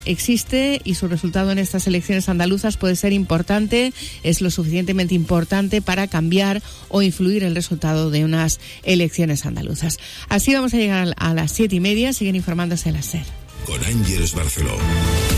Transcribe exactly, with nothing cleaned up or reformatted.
existe y su resultado en estas elecciones andaluzas puede ser importante, es lo suficientemente importante para cambiar o influir el resultado de unas elecciones andaluzas. Así vamos a llegar a las siete y media, siguen informándose en la SER. Con Ángeles Barceló.